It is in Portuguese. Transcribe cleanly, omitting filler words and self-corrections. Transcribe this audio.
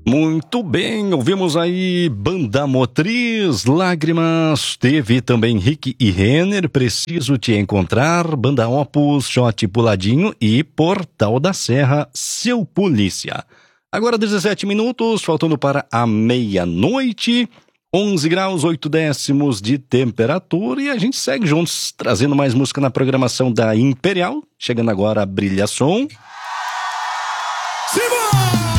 Muito bem, ouvimos aí Banda Motriz, Lágrimas, teve também Rick e Renner, Preciso Te Encontrar, Banda Opus, Shot Puladinho e Portal da Serra, Seu Polícia. Agora 17 minutos, faltando para a meia-noite, 11 graus, 8 décimos de temperatura e a gente segue juntos, trazendo mais música na programação da Imperial, chegando agora a Brilha Som. Simba!